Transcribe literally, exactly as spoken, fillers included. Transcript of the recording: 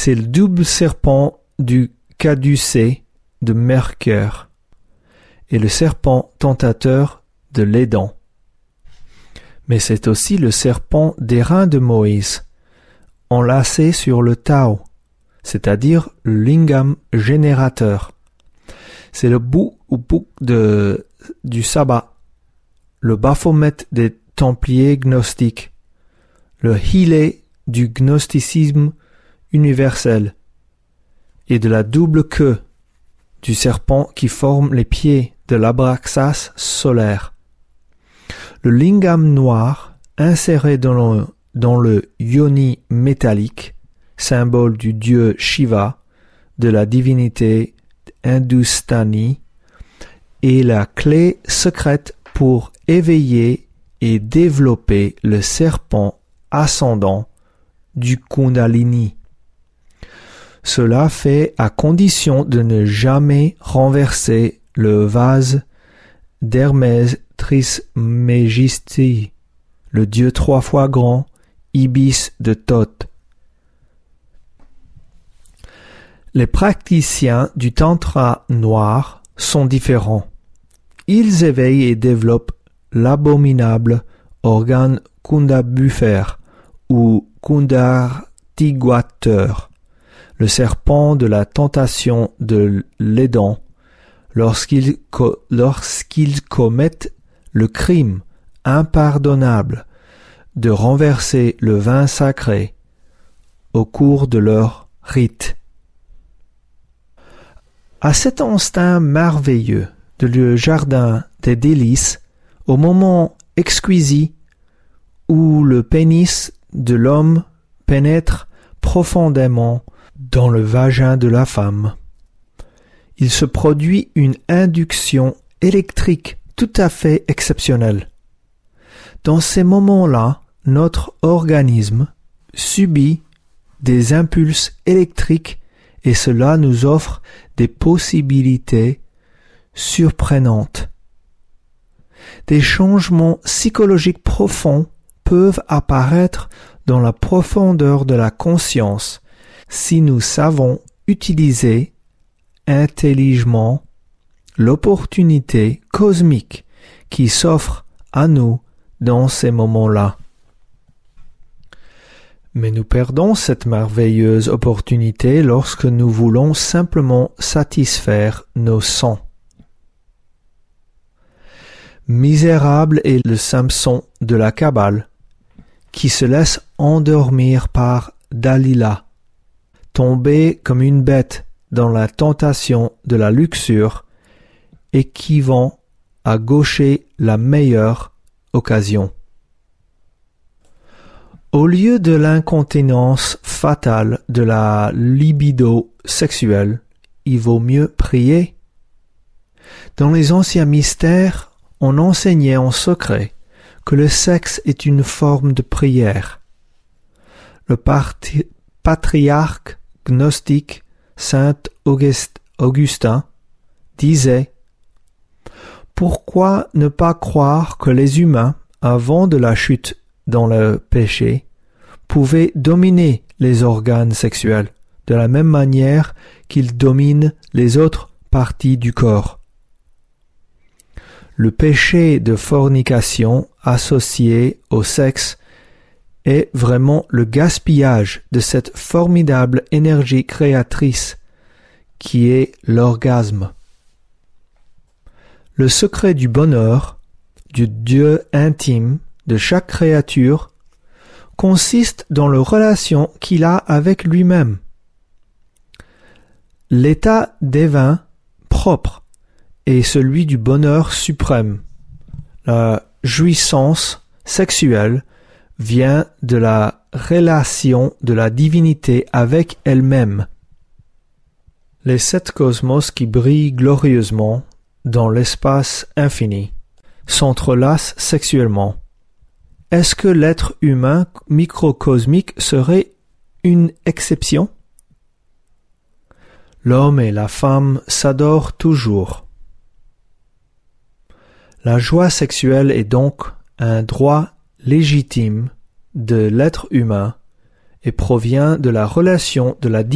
C'est le double serpent du caducée de Mercure et le serpent tentateur de l'Éden. Mais c'est aussi le serpent d'airain de Moïse, enlacé sur le Tao, c'est-à-dire le lingam générateur. C'est le bout ou bouc de, du sabbat, le baphomet des templiers gnostiques, le hilé du gnosticisme universel, et de la double queue du serpent qui forme les pieds de l'Abraxas solaire. Le lingam noir, inséré dans le, dans le yoni métallique, symbole du dieu Shiva, de la divinité Hindustani, est la clé secrète pour éveiller et développer le serpent ascendant du Kundalini. Cela fait à condition de ne jamais renverser le vase d'Hermès Trismégisti, le dieu trois fois grand, Ibis de Thoth. Les praticiens du tantra noir sont différents. Ils éveillent et développent l'abominable organe kundabufère ou kundartiguateur, le serpent de la tentation de l'Éden, lorsqu'ils, co- lorsqu'ils commettent le crime impardonnable de renverser le vin sacré au cours de leur rite. À cet instinct merveilleux de le jardin des délices, au moment exquis où le pénis de l'homme pénètre profondément dans le vagin de la femme, il se produit une induction électrique tout à fait exceptionnelle. Dans ces moments-là, notre organisme subit des impulses électriques et cela nous offre des possibilités surprenantes. Des changements psychologiques profonds peuvent apparaître dans la profondeur de la conscience si nous savons utiliser intelligemment l'opportunité cosmique qui s'offre à nous dans ces moments-là. Mais nous perdons cette merveilleuse opportunité lorsque nous voulons simplement satisfaire nos sens. Misérable est le Samson de la Kabbale, qui se laisse endormir par Dalila, tombé comme une bête dans la tentation de la luxure et qui vont à gaucher la meilleure occasion. Au lieu de l'incontinence fatale de la libido sexuelle, il vaut mieux prier. Dans les anciens mystères, on enseignait en secret que le sexe est une forme de prière. Le parti- patriarche gnostique Saint Auguste- Augustin disait « Pourquoi ne pas croire que les humains, avant de la chute dans le péché, pouvaient dominer les organes sexuels de la même manière qu'ils dominent les autres parties du corps. Le péché de fornication associé au sexe est vraiment le gaspillage de cette formidable énergie créatrice qui est l'orgasme. Le secret du bonheur, du Dieu intime de chaque créature, consiste dans la relation qu'il a avec lui-même. L'état divin propre est celui du bonheur suprême. La jouissance sexuelle vient de la relation de la divinité avec elle-même. Les sept cosmos qui brillent glorieusement dans l'espace infini s'entrelacent sexuellement. Est-ce que l'être humain microcosmique serait une exception? L'homme et la femme s'adorent toujours. La joie sexuelle est donc un droit légitime de l'être humain et provient de la relation de la